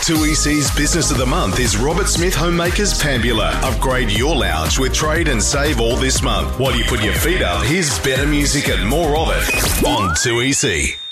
2EC's Business of the Month is Robert Smith Homemakers Pambula. Upgrade your lounge with trade and save all this month. While you put your feet up, here's better music and more of it on 2EC.